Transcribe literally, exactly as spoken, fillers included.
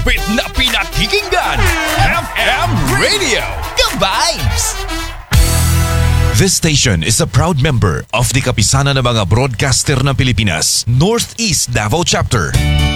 Higpit na pinakikinggan, F M Radio, ka-vibes! This station is a proud member of the Kapisanan ng mga Broadcaster ng Pilipinas, Northeast Davao Chapter.